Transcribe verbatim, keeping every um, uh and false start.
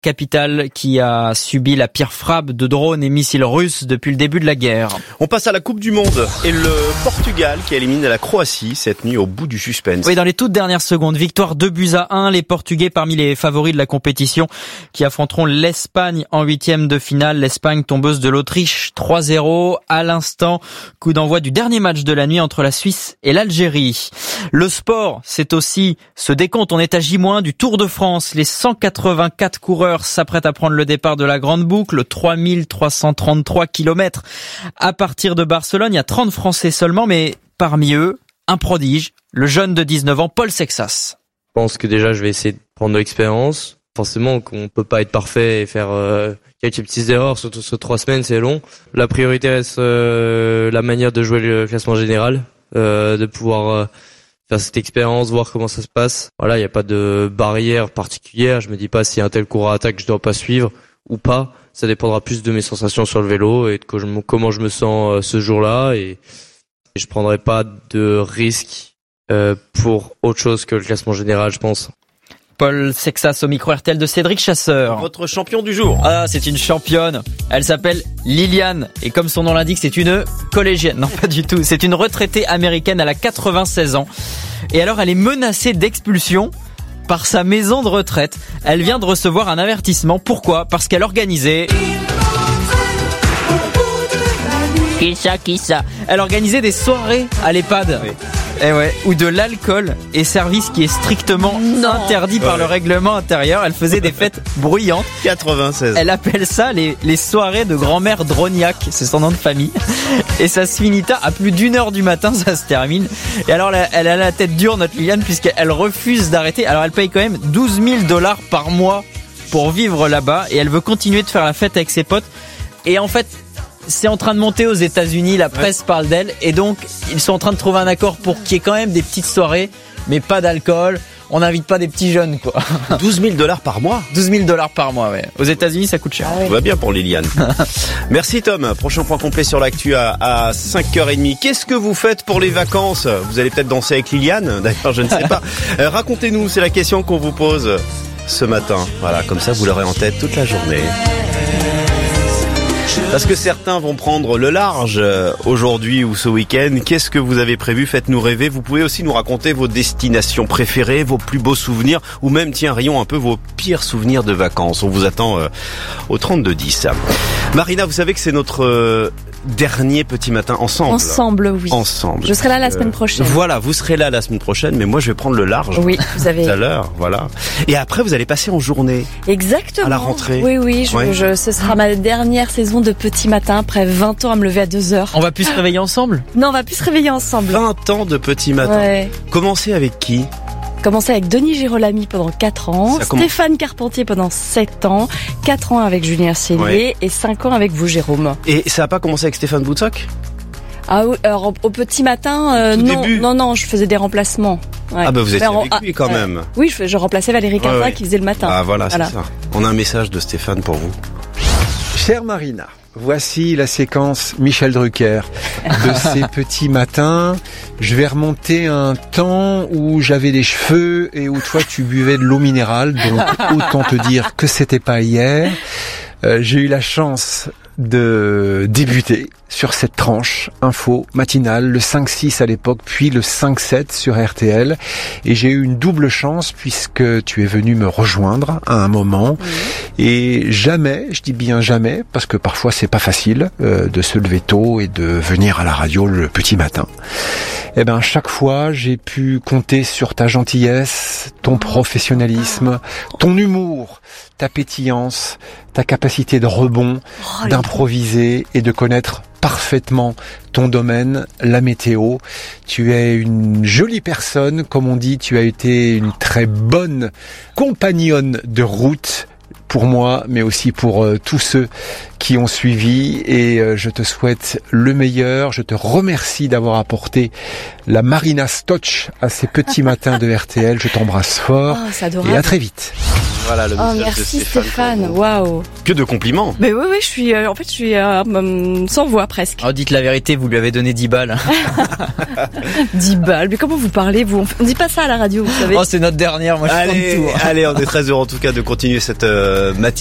capitale qui a subi la pire frappe de drones et missiles russes depuis le début de la guerre. On passe à la Coupe du Monde et le Portugal qui élimine la Croatie cette nuit au bout du suspense. Oui, dans les toutes dernières secondes, victoire deux buts à un, les Portugais parmi les favoris de la compétition qui affronteront l'Espagne en huitième de finale. L'Espagne tombeuse de l'Autriche trois zéro à l'instant. Coup d'envoi du dernier match de la nuit entre la Suisse et l'Algérie. Le sport, c'est aussi ce décompte. On est à J moins du Tour de France. Les cent quatre-vingt-quatre coureurs s'apprêtent à prendre le départ de la grande boucle. trois mille trois cent trente-trois kilomètres à partir de Barcelone. Il y a trente Français seulement, mais parmi eux, un prodige, le jeune de dix-neuf ans, Paul Sexas. Je pense que déjà, je vais essayer de prendre de l'expérience. Forcément, qu'on peut pas être parfait et faire euh, quelques petites erreurs, surtout sur trois semaines, c'est long. La priorité reste euh, la manière de jouer le classement général, euh, de pouvoir euh, faire cette expérience, voir comment ça se passe. Voilà, il n'y a pas de barrière particulière. Je me dis pas si un tel cours à attaque je dois pas suivre ou pas. Ça dépendra plus de mes sensations sur le vélo et de comment je me sens euh, ce jour-là. Et, et je prendrai pas de risque euh, pour autre chose que le classement général, je pense. Paul Sexas au micro R T L de Cédric Chasseur. Votre champion du jour. Ah, c'est une championne. Elle s'appelle Liliane. Et comme son nom l'indique, c'est une collégienne. Non, pas du tout. C'est une retraitée américaine. Elle a quatre-vingt-seize ans. Et alors, elle est menacée d'expulsion par sa maison de retraite. Elle vient de recevoir un avertissement. Pourquoi ? Parce qu'elle organisait... Qui ça, qui ça ? Elle organisait des soirées à l'EHPAD. Oui. Eh ouais, où de l'alcool est servi, ce qui est strictement non. interdit par ouais. le règlement intérieur. Elle faisait des fêtes bruyantes. quatre-vingt-seize. Elle appelle ça les, les soirées de grand-mère Drognac, c'est son nom de famille. Et ça se finit tard, à plus d'une heure du matin, ça se termine. Et alors, elle a la tête dure, notre Liliane, puisqu'elle refuse d'arrêter. Alors, elle paye quand même douze mille dollars par mois pour vivre là-bas. Et elle veut continuer de faire la fête avec ses potes. Et en fait... c'est en train de monter aux États-Unis, la presse ouais. parle d'elle et donc ils sont en train de trouver un accord pour qu'il y ait quand même des petites soirées, mais pas d'alcool. On n'invite pas des petits jeunes, quoi. douze mille dollars par mois. douze mille dollars par mois, ouais. Aux États-Unis, ça coûte cher. Ah ouais. Tout va bien pour Liliane. Merci Tom. Prochain point complet sur l'actu à, à cinq heures trente. Qu'est-ce que vous faites pour les vacances ? Vous allez peut-être danser avec Liliane. D'ailleurs, je ne sais pas. Euh, racontez-nous, c'est la question qu'on vous pose ce matin. Voilà, comme ça, vous l'aurez en tête toute la journée. Parce que certains vont prendre le large aujourd'hui ou ce week-end. Qu'est-ce que vous avez prévu ? Faites-nous rêver. Vous pouvez aussi nous raconter vos destinations préférées, vos plus beaux souvenirs, ou même, tiens, rions un peu, vos pires souvenirs de vacances. On vous attend euh, au trente-deux dix. Marina, vous savez que c'est notre euh, dernier petit matin ensemble. Ensemble, oui. Ensemble. Je serai là la semaine euh, prochaine. Voilà, vous serez là la semaine prochaine, mais moi je vais prendre le large. Oui, vous avez... tout à l'heure, voilà. Et après, vous allez passer en journée. Exactement. À la rentrée. Oui, oui, je, ouais. je, ce sera ma dernière saison de petit matin, après vingt ans à me lever à deux heures. On va plus se réveiller ensemble ? Non, on va plus se réveiller ensemble. vingt ans de petit matin. Ouais. Commencez avec qui ? Commencé avec Denis Girolami pendant quatre ans, Ça Stéphane commence... Carpentier pendant sept ans, quatre ans avec Julien Cellier ouais. et cinq ans avec vous, Jérôme. Et ça n'a pas commencé avec Stéphane Boutsock ? Ah oui, alors au petit matin, euh, non, début. non, non, je faisais des remplacements. Ouais. Ah bah vous étiez Alors, avec lui quand ah, même. Euh, oui, je, je remplaçais Valérie Cardin ouais, ouais. qui faisait le matin. Ah voilà, voilà, c'est ça. On a un message de Stéphane pour vous. Chère Marina, voici la séquence Michel Drucker de ces petits matins. Je vais remonter à un temps où j'avais des cheveux et où toi tu buvais de l'eau minérale, donc autant te dire que c'était pas hier. Euh, j'ai eu la chance de débuter sur cette tranche info matinale, le cinq six à l'époque, puis le cinq sept sur R T L. Et j'ai eu une double chance puisque tu es venu me rejoindre à un moment. Mmh. Et jamais, je dis bien jamais, parce que parfois c'est pas facile euh, de se lever tôt et de venir à la radio le petit matin. Eh ben, chaque fois, j'ai pu compter sur ta gentillesse, ton professionnalisme, ton humour, ta pétillance, ta capacité de rebond, oh, d'improviser et de connaître parfaitement ton domaine, la météo. Tu es une jolie personne, comme on dit, tu as été une très bonne compagnonne de route pour moi, mais aussi pour euh, tous ceux qui ont suivi, et euh, je te souhaite le meilleur. Je te remercie d'avoir apporté la Marina Stotch à ces petits matins de R T L. Je t'embrasse fort oh, et à très vite. Voilà le message oh, merci de Stéphane. Stéphane. Waouh. Que de compliments. Mais oui, oui, je suis, euh, en fait, je suis euh, sans voix presque. Oh, dites la vérité, vous lui avez donné dix balles. dix balles. Mais comment vous parlez, vous? On dit pas ça à la radio, vous savez. Oh, c'est notre dernière. Moi, je allez, prends tout. Allez, on est très heureux en tout cas de continuer cette euh, euh, Mathilde